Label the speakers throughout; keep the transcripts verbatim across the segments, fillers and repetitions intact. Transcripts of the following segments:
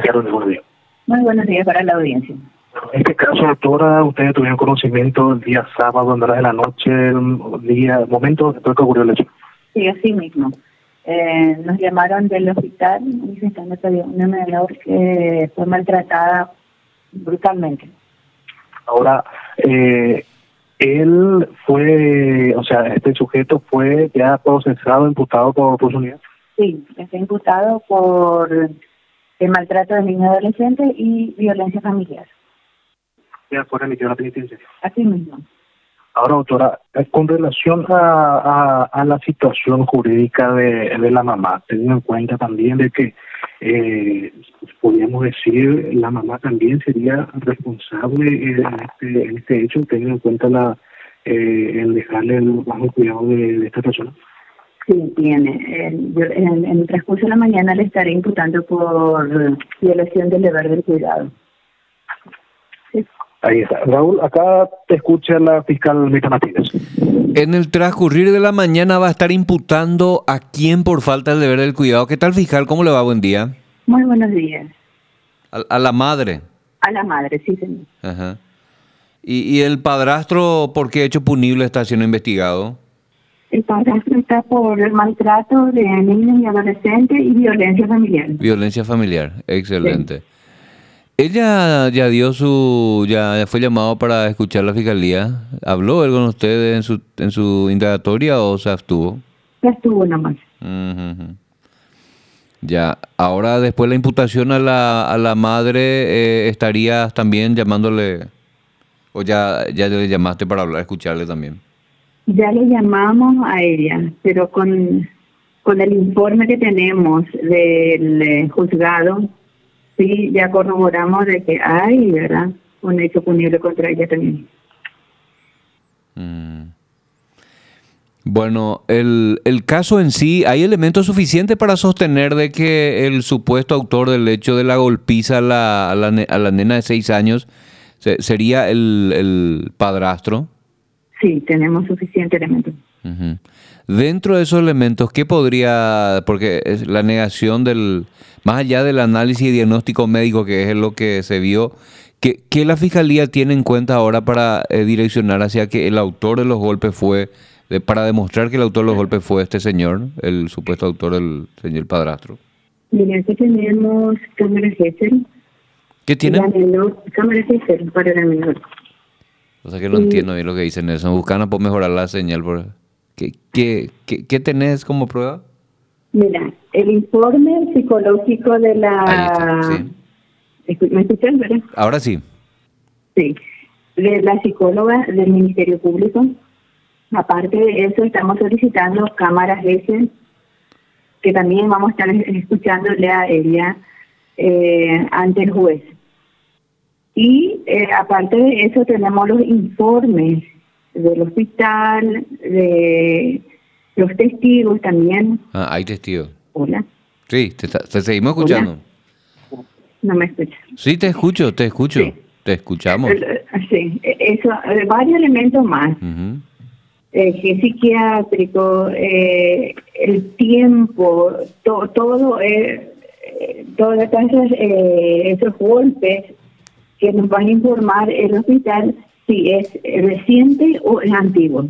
Speaker 1: buenos días.
Speaker 2: Muy buenos días para la audiencia.
Speaker 1: En este caso, doctora, ustedes tuvieron conocimiento el día sábado, en horas de la noche, el día, momento después que ocurrió el hecho.
Speaker 2: Sí, así mismo. Eh, nos llamaron del hospital diciendo que había una menor que fue maltratada brutalmente.
Speaker 1: Ahora, eh, él fue, o sea, este sujeto fue ya procesado, imputado por, por su unidad.
Speaker 2: Sí, está imputado por el maltrato de niños y adolescentes y violencia familiar.
Speaker 1: Ya fue remitido a la penitencia.
Speaker 2: Así mismo.
Speaker 1: Ahora, doctora, con relación a, a, a la situación jurídica de, de la mamá, teniendo en cuenta también de que, eh, podríamos decir, la mamá también sería responsable en este, en este hecho, teniendo en cuenta la eh, el dejarle el, bajo el cuidado de, de esta persona.
Speaker 2: Sí, tiene. En, en, en el transcurso de la mañana le estaré imputando por violación del deber del cuidado. Sí.
Speaker 1: Ahí está. Raúl, acá te escucha la fiscal Mirta Martínez.
Speaker 3: En el transcurrir de la mañana va a estar imputando a quién por falta del deber del cuidado. ¿Qué tal, fiscal? ¿Cómo le va? Buen día.
Speaker 2: Muy buenos días.
Speaker 3: A, a la madre.
Speaker 2: A la madre, sí, señor.
Speaker 3: Ajá. ¿Y, y el padrastro por qué hecho punible está siendo investigado?
Speaker 2: El padrastro está por el maltrato de niños y adolescentes y violencia familiar.
Speaker 3: Violencia familiar, excelente. Sí. Ella ya dio su, ya fue llamado para escuchar la fiscalía. ¿Habló él con ustedes en su en su indagatoria o se abstuvo?
Speaker 2: Se abstuvo nomás.
Speaker 3: Uh-huh. Ya, ahora después la imputación a la a la madre, eh, estarías también llamándole, o ya ya le llamaste para hablar, escucharle también.
Speaker 2: Ya le llamamos a ella, pero con con el informe que tenemos del eh, juzgado, sí, ya corroboramos de que hay, ¿verdad?, un hecho punible contra ella también.
Speaker 3: Mm. Bueno, el, el caso en sí, ¿hay elementos suficientes para sostener de que el supuesto autor del hecho de la golpiza a la, a la, a la nena de seis años se, sería el, el padrastro?
Speaker 2: Sí, tenemos suficiente elementos.
Speaker 3: Uh-huh. Dentro de esos elementos, ¿qué podría, porque es la negación del, más allá del análisis y diagnóstico médico, que es lo que se vio, ¿qué, qué la fiscalía tiene en cuenta ahora para eh, direccionar hacia que el autor de los golpes fue, de, para demostrar que el autor de los golpes fue este señor, el supuesto autor del señor padrastro?
Speaker 2: Mira, aquí tenemos cámara Gesell.
Speaker 3: ¿Qué tienen?
Speaker 2: Cámara Gesell para la menor.
Speaker 3: O sea que no sí. entiendo bien lo que dicen eso. Buscan por mejorar la señal. Por... ¿Qué, qué, qué, ¿Qué tenés como prueba?
Speaker 2: Mira, el informe psicológico de la...
Speaker 3: Ahí está, sí.
Speaker 2: ¿Me escuchan, verdad?
Speaker 3: Ahora sí.
Speaker 2: Sí, de la psicóloga del Ministerio Público. Aparte de eso, estamos solicitando cámaras Gesell, que también vamos a estar escuchándole a ella eh, ante el juez. Y eh, aparte de eso tenemos los informes del hospital, de los testigos también.
Speaker 3: Ah, hay testigos.
Speaker 2: Hola.
Speaker 3: Sí, te, te seguimos escuchando.
Speaker 2: Hola. No me escuchas.
Speaker 3: Sí, te escucho, te escucho. Sí. Te escuchamos.
Speaker 2: Sí, eso, varios elementos más. Uh-huh. Eh, que psiquiátrico, eh, el tiempo, to, todo, eh, todas esas, eh, esos golpes que nos van a informar el hospital si es reciente o es antiguo.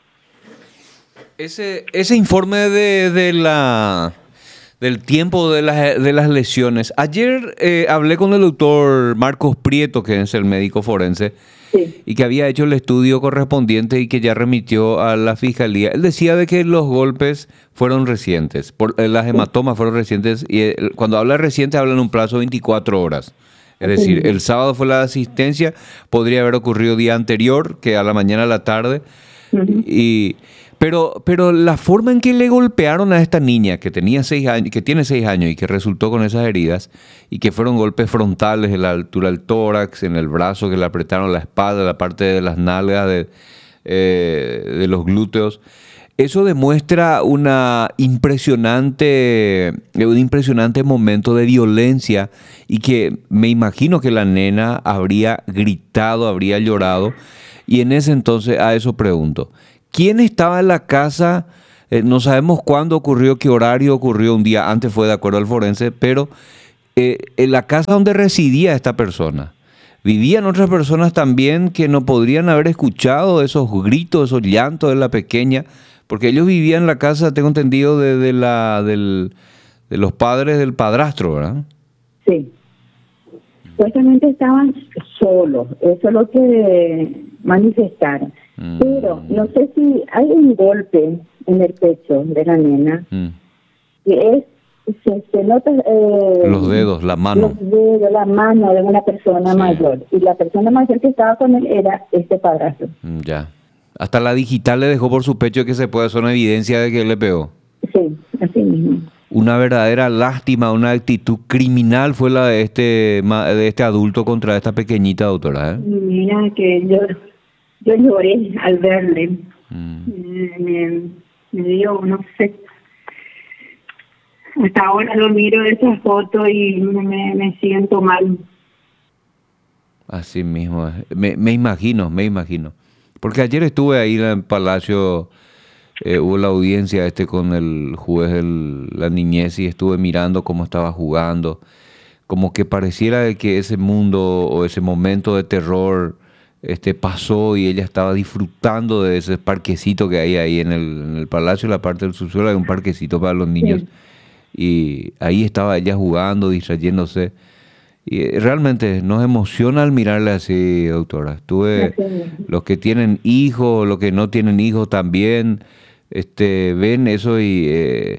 Speaker 3: Ese ese informe de, de la del tiempo de las de las lesiones. Ayer eh, hablé con el doctor Marcos Prieto, que es el médico forense, sí, y que había hecho el estudio correspondiente y que ya remitió a la fiscalía. Él decía de que los golpes fueron recientes, por, eh, las hematomas fueron recientes, y eh, cuando habla reciente habla en un plazo de veinticuatro horas. Es decir, el sábado fue la asistencia, podría haber ocurrido día anterior, que a la mañana a la tarde. Uh-huh. Y, pero, pero la forma en que le golpearon a esta niña, que tenía seis años, que tiene seis años y que resultó con esas heridas, y que fueron golpes frontales en la altura del tórax, en el brazo, que le apretaron la espalda, la parte de las nalgas, de, eh, de los glúteos. Eso demuestra una impresionante, un impresionante momento de violencia, y que me imagino que la nena habría gritado, habría llorado. Y en ese entonces a eso pregunto, ¿quién estaba en la casa? Eh, no sabemos cuándo ocurrió, qué horario ocurrió, un día antes fue de acuerdo al forense, pero eh, en la casa donde residía esta persona, ¿vivían otras personas también que no podrían haber escuchado esos gritos, esos llantos de la pequeña? Porque ellos vivían en la casa, tengo entendido, de, de, la, del, de los padres del padrastro, ¿verdad?
Speaker 2: Sí. Supuestamente estaban solos, eso es lo que manifestaron. Mm. Pero no sé si hay un golpe en el pecho de la nena, mm. que es, se, se nota... Eh,
Speaker 3: los dedos, la mano.
Speaker 2: Los dedos, la mano de una persona sí. mayor. Y la persona mayor que estaba con él era este padrastro.
Speaker 3: Mm, ya. Hasta la digital le dejó por su pecho que se puede hacer una evidencia de que él le pegó.
Speaker 2: Sí, así mismo.
Speaker 3: Una verdadera lástima, una actitud criminal fue la de este de este adulto contra esta pequeñita, doctora, ¿eh?
Speaker 2: Mira que yo, yo lloré al verle. Mm. Me, me dio, no sé. Hasta ahora lo miro de esa foto y me, me siento mal.
Speaker 3: Así mismo. Me, me imagino, me imagino. Porque ayer estuve ahí en el Palacio, eh, hubo la audiencia este con el juez de la niñez y estuve mirando cómo estaba jugando, como que pareciera que ese mundo o ese momento de terror este, pasó y ella estaba disfrutando de ese parquecito que hay ahí en el, en el Palacio, en la parte del subsuelo hay un parquecito para los niños, sí. Y ahí estaba ella jugando, distrayéndose. Y realmente nos emociona al mirarle así, doctora. Estuve, los que tienen hijos, los que no tienen hijos también, este, ven eso y eh,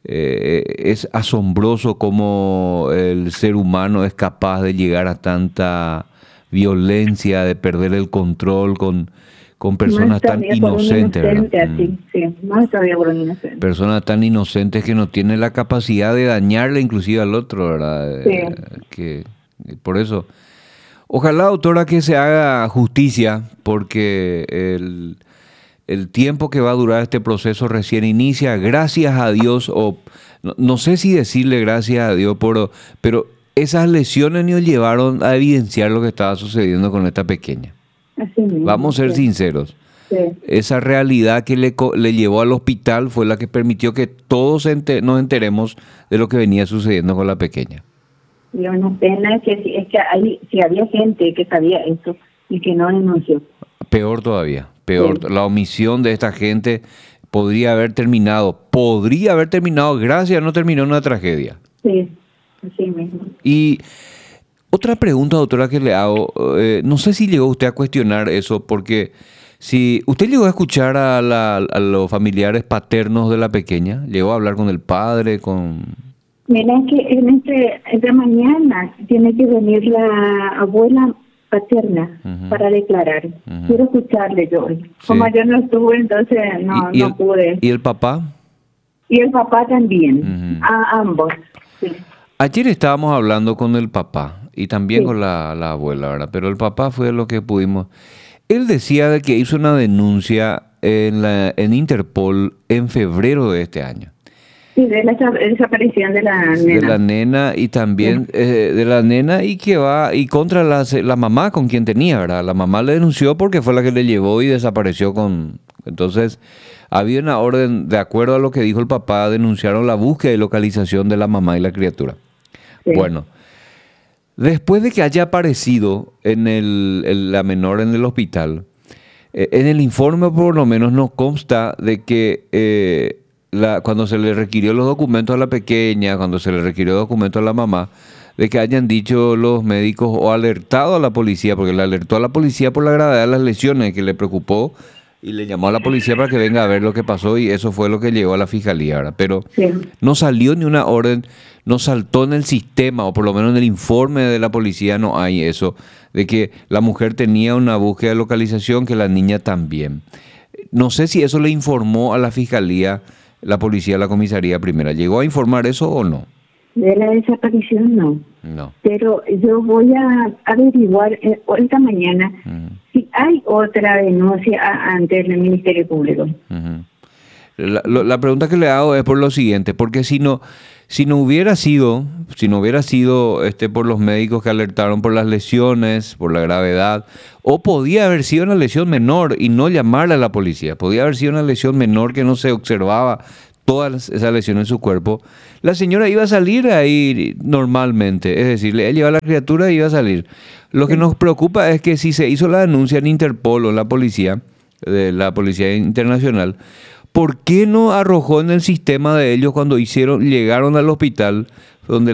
Speaker 3: eh, es asombroso cómo el ser humano es capaz de llegar a tanta violencia, de perder el control con, con personas tan inocentes.
Speaker 2: Inocente, así, sí, más todavía por un inocente.
Speaker 3: Personas tan inocentes que no tienen la capacidad de dañarle inclusive al otro, ¿verdad?
Speaker 2: Sí.
Speaker 3: Eh, que por eso, ojalá, doctora, que se haga justicia, porque el, el tiempo que va a durar este proceso recién inicia, gracias a Dios, o no, no sé si decirle gracias a Dios, pero, pero esas lesiones nos llevaron a evidenciar lo que estaba sucediendo con esta pequeña.
Speaker 2: Así mismo,
Speaker 3: Vamos a ser
Speaker 2: sí.
Speaker 3: sinceros.
Speaker 2: Sí.
Speaker 3: Esa realidad que le, le llevó al hospital fue la que permitió que todos enter, nos enteremos de lo que venía sucediendo con la pequeña.
Speaker 2: Y una pena es que, es que hay, si había gente que sabía eso y que no denunció.
Speaker 3: Peor todavía, peor. Sí. La omisión de esta gente podría haber terminado, podría haber terminado, gracias, no terminó en una tragedia.
Speaker 2: Sí, así mismo.
Speaker 3: Y otra pregunta, doctora, que le hago, eh, no sé si llegó usted a cuestionar eso, porque si usted llegó a escuchar a, la, a los familiares paternos de la pequeña, llegó a hablar con el padre, con...
Speaker 2: Mira que en este, esta mañana tiene que venir la abuela paterna uh-huh. para declarar. Uh-huh. Quiero escucharle yo. Como sí. yo no estuve, entonces no, ¿Y, y no
Speaker 3: el,
Speaker 2: pude.
Speaker 3: ¿Y el papá?
Speaker 2: Y el papá también, uh-huh. a ambos. Sí.
Speaker 3: Ayer estábamos hablando con el papá y también sí. con la, la abuela, ¿verdad? Pero el papá fue lo que pudimos... Él decía de que hizo una denuncia en, la, en Interpol en febrero de este año.
Speaker 2: Sí, de la desaparición de la nena.
Speaker 3: De la nena y también sí. eh, de la nena y que va y contra la, la mamá con quien tenía, ¿verdad? La mamá le denunció porque fue la que le llevó y desapareció con... Entonces, había una orden, de acuerdo a lo que dijo el papá, denunciaron la búsqueda y localización de la mamá y la criatura. Sí. Bueno, después de que haya aparecido en el, el, la menor en el hospital, eh, en el informe por lo menos nos consta de que... Eh, La, cuando se le requirió los documentos a la pequeña, cuando se le requirió documentos a la mamá, de que hayan dicho los médicos o alertado a la policía, porque le alertó a la policía por la gravedad de las lesiones, que le preocupó y le llamó a la policía para que venga a ver lo que pasó y eso fue lo que llegó a la fiscalía, ¿verdad? Pero sí. no salió ni una orden, no saltó en el sistema o por lo menos en el informe de la policía no hay eso, de que la mujer tenía una búsqueda de localización, que la niña también. No sé si eso le informó a la fiscalía, la policía, la comisaría primera. ¿Llegó a informar eso o no?
Speaker 2: De la desaparición no.
Speaker 3: No.
Speaker 2: Pero yo voy a averiguar eh, esta mañana uh-huh. si hay otra denuncia a, ante el Ministerio Público.
Speaker 3: Uh-huh. La, lo, la pregunta que le hago es por lo siguiente, porque si no, si no hubiera sido, si no hubiera sido este por los médicos que alertaron por las lesiones, por la gravedad, o podía haber sido una lesión menor y no llamarle a la policía, podía haber sido una lesión menor que no se observaba todas esas lesiones en su cuerpo, la señora iba a salir ahí normalmente, es decir, él llevaba a la criatura y iba a salir. Lo que nos preocupa es que si se hizo la denuncia en Interpol o en la policía, de la Policía Internacional, ¿por qué no arrojó en el sistema de ellos cuando hicieron, llegaron al hospital donde